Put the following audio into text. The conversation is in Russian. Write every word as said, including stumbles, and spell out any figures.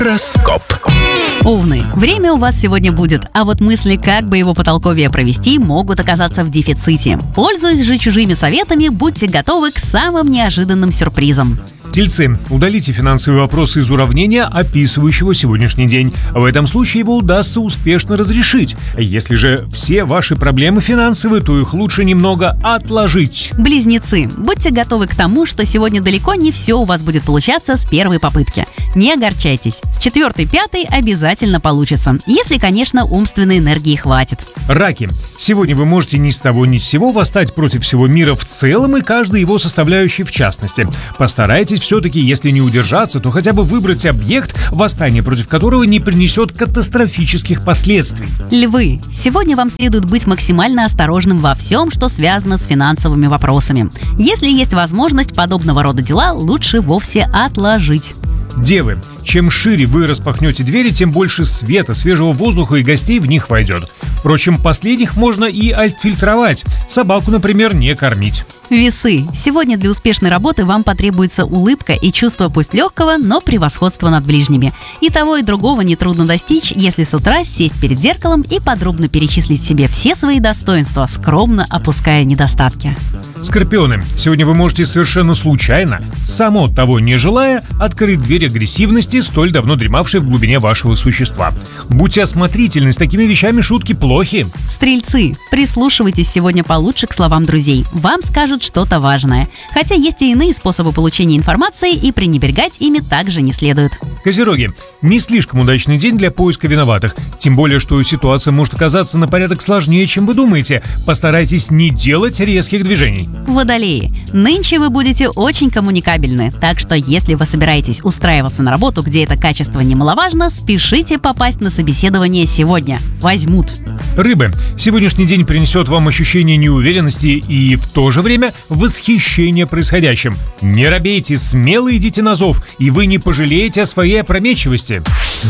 Гороскоп. Овны, время у вас сегодня будет, а вот мысли, как бы его потолковее провести, могут оказаться в дефиците. Пользуясь же чужими советами, будьте готовы к самым неожиданным сюрпризам. Тельцы, удалите финансовые вопросы из уравнения, описывающего сегодняшний день. В этом случае его удастся успешно разрешить. Если же все ваши проблемы финансовые, то их лучше немного отложить. Близнецы, будьте готовы к тому, что сегодня далеко не все у вас будет получаться с первой попытки. Не огорчайтесь, с четвертой, пятой обязательно получится, если, конечно, умственной энергии хватит. Раки, сегодня вы можете ни с того ни с сего восстать против всего мира в целом и каждой его составляющей в частности. Постарайтесь все-таки, если не удержаться, то хотя бы выбрать объект, восстание против которого не принесет катастрофических последствий. Львы, сегодня вам следует быть максимально осторожным во всем, что связано с финансовыми вопросами. Если есть возможность подобного рода дела, лучше вовсе отложить. Девы, чем шире вы распахнете двери, тем больше света, свежего воздуха и гостей в них войдет. Впрочем, последних можно и отфильтровать. Собаку, например, не кормить. Весы, сегодня для успешной работы вам потребуется улыбка и чувство пусть легкого, но превосходства над ближними. И того, и другого нетрудно достичь, если с утра сесть перед зеркалом и подробно перечислить себе все свои достоинства, скромно опуская недостатки. Скорпионы, сегодня вы можете совершенно случайно, само того не желая, открыть дверь агрессивности, столь давно дремавшей в глубине вашего существа. Будьте осмотрительны, с такими вещами шутки плохи. Стрельцы, прислушивайтесь сегодня получше к словам друзей. Вам скажут что-то важное. Хотя есть и иные способы получения информации, и пренебрегать ими также не следует. Козероги, не слишком удачный день для поиска виноватых. Тем более, что ситуация может оказаться на порядок сложнее, чем вы думаете. Постарайтесь не делать резких движений. Водолеи, нынче вы будете очень коммуникабельны, так что если вы собираетесь устраиваться на работу, где это качество немаловажно, спешите попасть на собеседование сегодня. Возьмут. Рыбы, сегодняшний день принесет вам ощущение неуверенности и в то же время восхищение происходящим. Не робейте, смело идите на зов, и вы не пожалеете о своей опрометчивости.